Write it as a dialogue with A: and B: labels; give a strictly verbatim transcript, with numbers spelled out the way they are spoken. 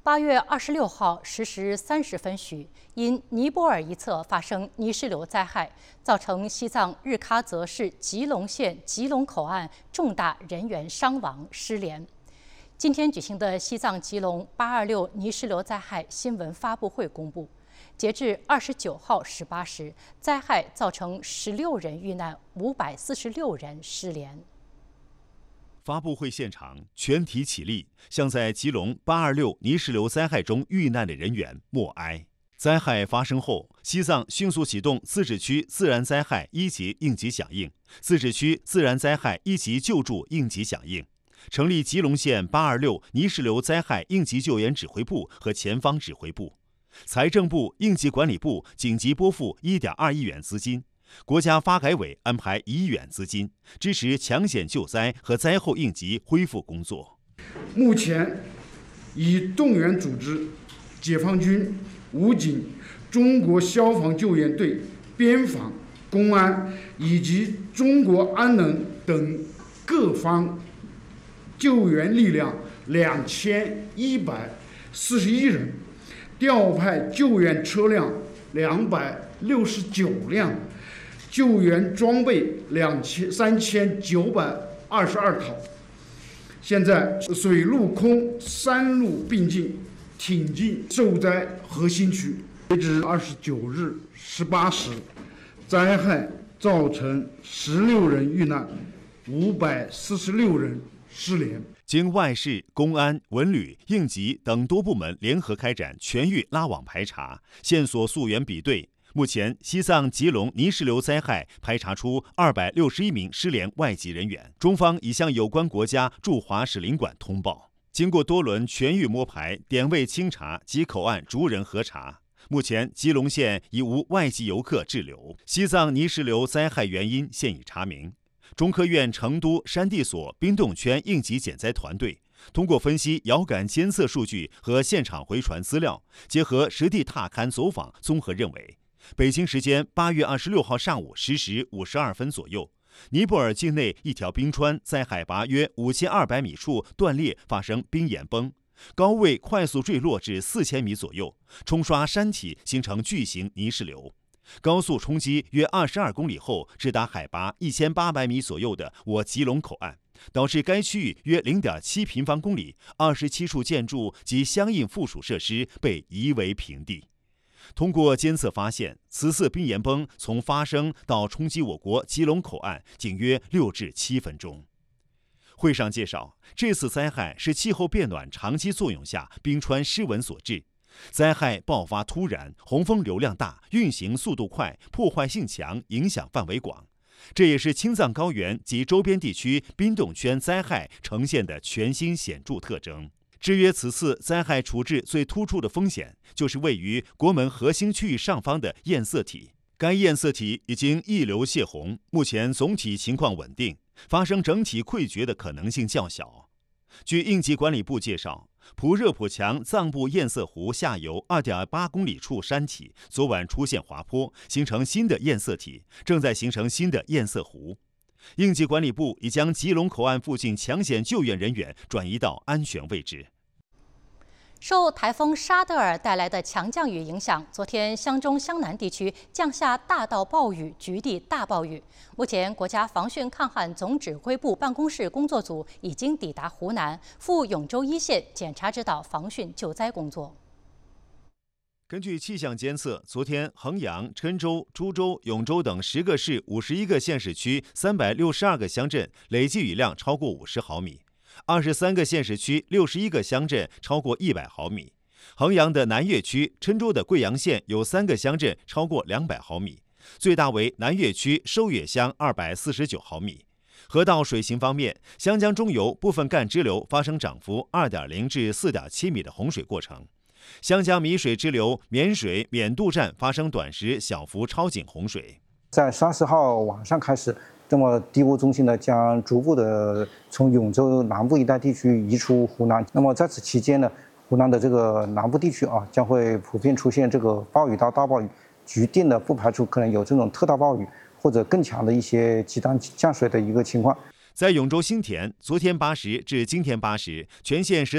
A: 八月二十六号十时三十分许，因尼泊尔一侧发生泥石流灾害，造成西藏日喀则市吉隆县吉隆口岸重大人员伤亡失联。今天举行的西藏吉隆八二六泥石流灾害新闻发布会公布，截至二十九号十八时，灾害造成十六人遇难，五百四十六人失联。
B: 发布会现场，全体起立，向在吉隆八二六泥石流灾害中遇难的人员默哀。灾害发生后，西藏迅速启动自治区自然灾害一级应急响应、自治区自然灾害一级救助应急响应，成立吉隆县八二六泥石流灾害应急救援指挥部和前方指挥部。财政部、应急管理部紧急拨付 一点二亿元资金。国家发改委安排一亿元资金，支持抢险救灾和灾后应急恢复工作。
C: 目前已动员组织解放军、武警、中国消防救援队、边防、公安以及中国安能等各方救援力量两千一百四十一人，调派救援车辆两百六十九辆。救援装备两千三千九百二十二套，现在水陆空三路并进，挺进受灾核心区。截至二十九日十八时，灾害造成十六人遇难，五百四十六人失联。
B: 经外事、公安、文旅、应急等多部门联合开展全域拉网排查，线索溯源比对。目前，西藏吉隆泥石流灾害排查出二百六十一名失联外籍人员，中方已向有关国家驻华使领馆通报。经过多轮全域摸排、点位清查及口岸逐人核查，目前吉隆县已无外籍游客滞留。西藏泥石流灾害原因现已查明。中科院成都山地所冰洞圈应急减灾团队通过分析遥感监测数据和现场回传资料，结合实地踏勘走访，综合认为，北京时间八月二十六号上午十时五十二分左右，尼泊尔境内一条冰川在海拔约五千二百米处断裂，发生冰岩崩，高位快速坠落至四千米左右，冲刷山体，形成巨型泥石流。高速冲击约二十二公里后，直达海拔一千八百米左右的我吉隆口岸，导致该区域约 零点七平方公里二十七处建筑及相应附属设施被夷为平地。通过监测发现，此次冰岩崩从发生到冲击我国吉隆口岸仅约六至七分钟。会上介绍，这次灾害是气候变暖长期作用下冰川失稳所致，灾害爆发突然，洪峰流量大，运行速度快，破坏性强，影响范围广。这也是青藏高原及周边地区冰洞圈灾害呈现的全新显著特征。制约此次灾害处置最突出的风险，就是位于国门核心区域上方的堰塞体。该堰塞体已经溢流泄洪，目前总体情况稳定，发生整体溃决的可能性较小。据应急管理部介绍，普热普强藏布堰塞湖下游 二点八公里处山体昨晚出现滑坡，形成新的堰塞体，正在形成新的堰塞湖。应急管理部已将吉隆口岸附近抢险救援人员转移到安全位置。
A: 受台风沙德尔带来的强降雨影响，昨天湘中湘南地区降下大到暴雨、局地大暴雨。目前，国家防汛抗旱总指挥部办公室工作组已经抵达湖南，赴永州一线检查指导防汛救灾工作。
B: 根据气象监测，昨天衡阳、郴州、株洲、永州等十个市、五十一个县市区、三百六十二个乡镇累计雨量超过五十毫米，二十三个县市区、六十一个乡镇超过一百毫米。衡阳的南岳区、郴州的贵阳县有三个乡镇超过两百毫米，最大为南岳区收岳乡二百四十九毫米。河道水情方面，湘江中游部分干支流发生涨幅 二点零 至 四点七米的洪水过程。湘江米水支流缅水缅渡站发生短时小幅超警洪水。
D: 在三十号晚上开始，那么低洼中心呢将逐步的从永州南部一带地区移出湖南。那么在此期间呢，湖南的这个南部地区啊将会普遍出现这个暴雨到大暴雨，局地呢不排除可能有这种特大暴雨或者更强的一些极端降水的一个情况。
B: 在永州新田，昨天八时至今天八时，全县十